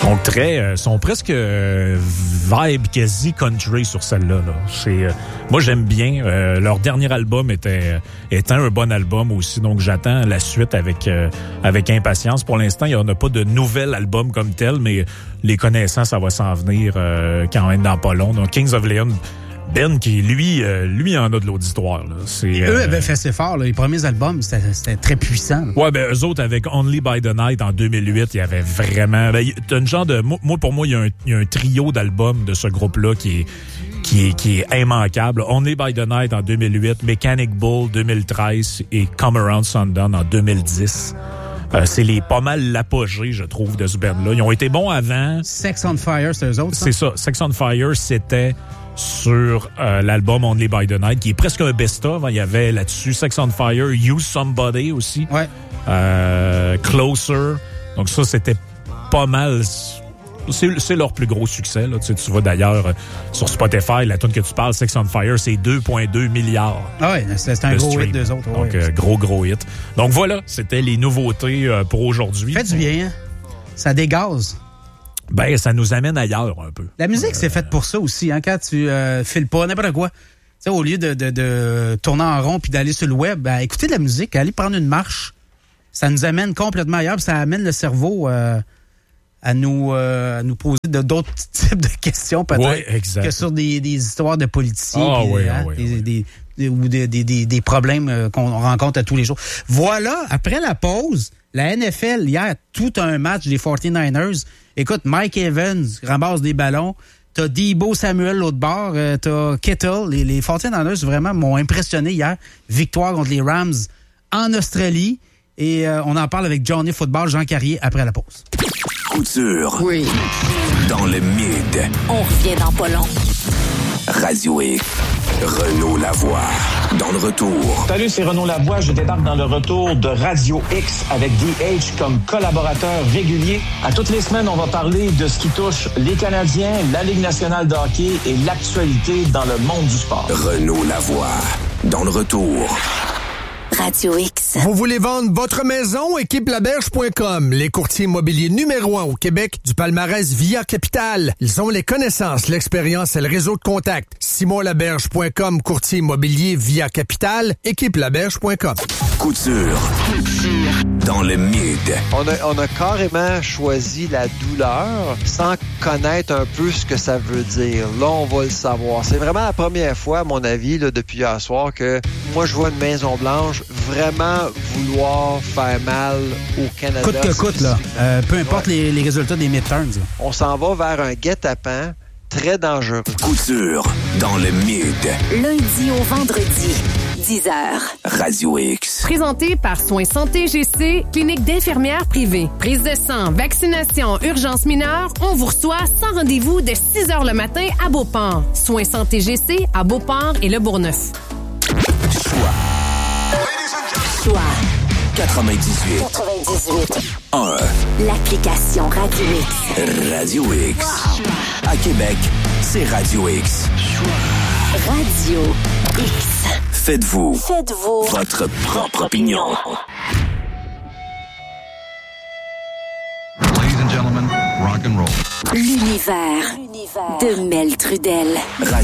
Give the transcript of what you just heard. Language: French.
sont presque vibe quasi country sur celle-là. Là. Moi, j'aime bien. Leur dernier album était un bon album aussi, donc j'attends la suite avec impatience. Pour l'instant, il n'y en a pas de nouvel album comme tel, mais les connaissants, ça va s'en venir quand même dans pas long. Donc, Kings of Leon, Ben, qui, lui en a de l'auditoire. Là. Eux avaient fait assez fort. Là. Les premiers albums, c'était très puissant. Là. Ouais, ben eux autres, avec Only by the Night en 2008, il y avait vraiment... t'as une genre de... Pour moi, il y a un trio d'albums de ce groupe-là qui est immanquable. Only by the Night en 2008, Mechanic Bull 2013 et Come Around Sundown en 2010. C'est pas mal l'apogée, je trouve, de ce band-là. Ils ont été bons avant. Sex on Fire, c'est eux autres, ça? C'est ça. Sex on Fire, c'était sur l'album Only by the Night, qui est presque un best-of. Il y avait là-dessus Sex on Fire, Use Somebody aussi. Ouais. Closer. Donc ça, c'était pas mal... C'est leur plus gros succès. Là. Tu vois d'ailleurs sur Spotify, la tune que tu parles, Sex on Fire, c'est 2,2 milliards. Ah ouais, c'est un gros hit d'eux autres. Donc, gros hit. Donc voilà, c'était les nouveautés pour aujourd'hui. Fait du bien, hein? Ça dégaze. Ben, ça nous amène ailleurs un peu. La musique, c'est faite pour ça aussi. Hein? Quand tu files pas, n'importe quoi. Tu sais, au lieu de tourner en rond puis d'aller sur le web, ben, écouter de la musique, aller prendre une marche, ça nous amène complètement ailleurs. Ça amène le cerveau à nous poser d'autres types de questions, peut-être, que sur des histoires de politiciens. Ou des problèmes qu'on rencontre à tous les jours. Voilà, après la pause, la NFL, hier, tout un match des 49ers. Écoute, Mike Evans ramasse des ballons. T'as Deebo Samuel l'autre bord. T'as Kittle. Les 49ers, vraiment, m'ont impressionné hier. Victoire contre les Rams en Australie. Et on en parle avec Johnny Football, Jean Carrier, après la pause. Couture. Oui. Dans le mid. On revient dans pas long. Radio X. Renaud Lavoie. Dans le retour. Salut, c'est Renaud Lavoie. Je débarque dans le retour de Radio X avec DH comme collaborateur régulier. À toutes les semaines, on va parler de ce qui touche les Canadiens, la Ligue nationale de hockey et l'actualité dans le monde du sport. Renaud Lavoie. Dans le retour. Radio X. Vous voulez vendre votre maison? EquipeLaberge.com, les courtiers immobiliers numéro 1 au Québec du palmarès Via Capital. Ils ont les connaissances, l'expérience et le réseau de contacts. SimonLaberge.com, courtier immobilier Via Capital. EquipeLaberge.com. Couture. Dans le mid. On a carrément choisi la douleur sans connaître un peu ce que ça veut dire. Là, on va le savoir. C'est vraiment la première fois, à mon avis, là, depuis hier soir, que moi, je vois une Maison-Blanche vraiment vouloir faire mal au Canada. Coûte que coûte, là. Peu importe les résultats des midterms. Là. On s'en va vers un guet-apens très dangereux. Couture dans le mid. Lundi au vendredi, 10h. Radio X. Présenté par Soins Santé GC, clinique d'infirmières privée. Prise de sang, vaccination, urgence mineure, on vous reçoit sans rendez-vous de 6h le matin à Beauport. Soins Santé GC à Beauport et Le Bourgneuf. Choix 98. 1. L'application Radio X. Radio X. Wow. À Québec, c'est Radio X. Radio X. Faites-vous votre propre opinion. Ladies and gentlemen, rock and roll. L'univers de Mel Trudel.